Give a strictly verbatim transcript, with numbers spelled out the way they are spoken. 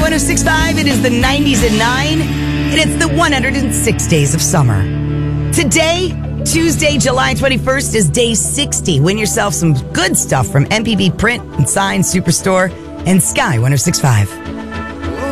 one oh six point five. It is the nineties at nine, and it's the one hundred six days of summer. Today, Tuesday, July twenty-first, is day sixty. Win yourself some good stuff from M P B Print and Sign Superstore and Sky one oh six point five.